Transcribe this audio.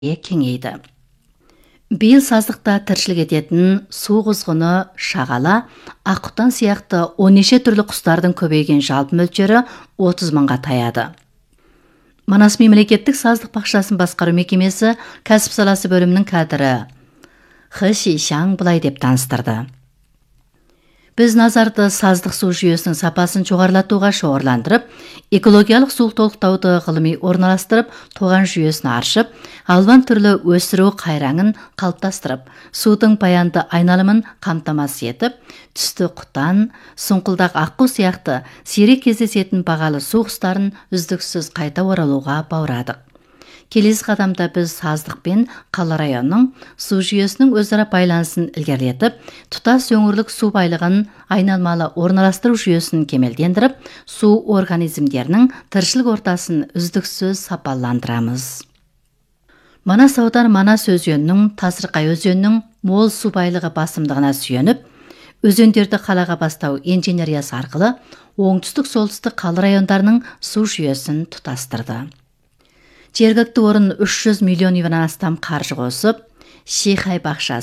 кеңейді. Биыл саздықта тіршілік ететін су құзғыны, шағала, аққұтан сияқты 10 түрлі құстардың көбейген жалпы мөлшері 30 мыңға таяды. Манас мемлекеттік саздық бақшасын басқару мекемесі кәсіп саласы бөлімінің кадыры Хы Шишаң бұлай деп таныстырды. Біз назарды саздық су жүйесінің сапасын жоғарылатуға шоғырландырып, экологиялық су толықтауды ғылыми орналастырып, тоған жүйесін аршып, алуан түрлі өсіру қайраңын қалыптастырып, судың баянды айналымын қамтамасыз етіп, түсті құтан, сұңқылдақ аққу сияқты сирек кездесетін бағалы су құстарын үздіксіз қайта оралуға бауырадық. Келесі қадамда біз саздық пен қала районының су жүйесінің өзара байланысын ілгерілетіп, тұтас өңірлік су байлығын айналмалы орналастыру жүйесін кемелдендіріп, су организмдерінің тіршілік ортасын үздіксіз сапаландырамыз. Манас ауданы Манас өзенінің, Тасырқай өзенінің мол су байлығы басымдығына сүйеніп, өзендерді қалаға бастау инженериясы арқылы оңтүстік-солтүстік қала райондарының су жүйесін тұтастырды. Жергілікті орын 300 миллион евродан астам қаржы қосып, Шихай бақшасы